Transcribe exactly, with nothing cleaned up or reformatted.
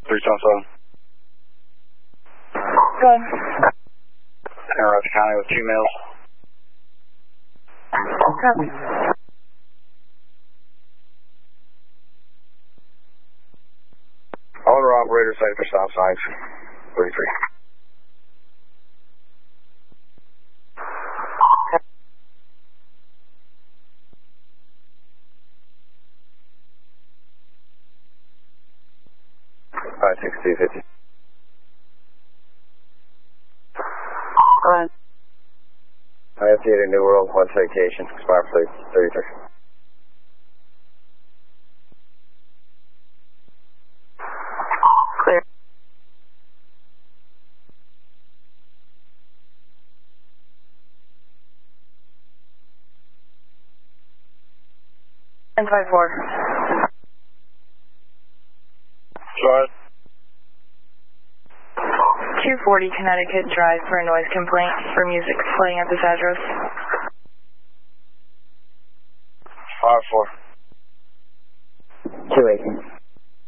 three seven seven. Go ahead. Interrupt County with two males. Copy. All other operators cited for stop signs. thirty-three. five six two fifty. Go ahead. I have Theater New World, one citation, expired for thirty-three. Clear. ten five four. Go ahead. two forty Connecticut Drive for a noise complaint for music playing at this address. five four. two eighteen.